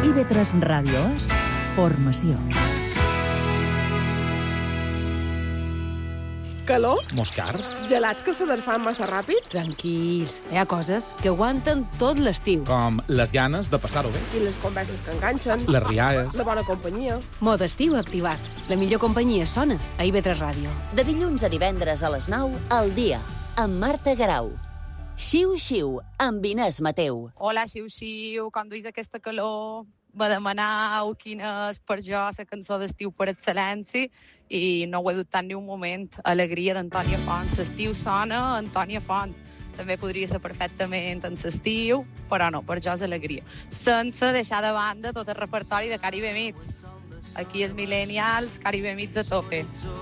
IB3 Ràdio és formació. Calor? Moscars? Gelats que s'aderfan massa ràpid? Tranquils, hi ha coses que aguanten tot l'estiu. Com les ganes de passar-ho bé. I les converses que enganxen? Les rialles. La bona companyia? Mode estiu activat. La millor companyia sona a IB3 Ràdio. De dilluns a divendres a les 9, al dia, amb Marta Garau. Xiu-xiu, amb Inés Mateu. Hola, xiu-xiu, quan duis aquesta calor, me demanau quina és per jo la cançó d'estiu per excel·lència i no ho he dubtat ni un moment. Alegria d'Antònia Font. L'estiu sona Antònia Font. També podria ser perfectament en l'estiu, però no, per jo és alegria. Sense deixar de banda tot el repertori de Caribe Mix. Aquí és Millennials, Caribe Mix a tope.